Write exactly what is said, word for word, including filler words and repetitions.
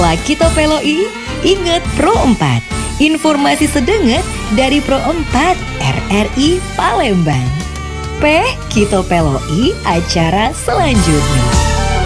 Setelah kita peloi, ingat Pro empat. Informasi sedenget dari Pro empat R R I Palembang. Peh, kita peloi acara selanjutnya.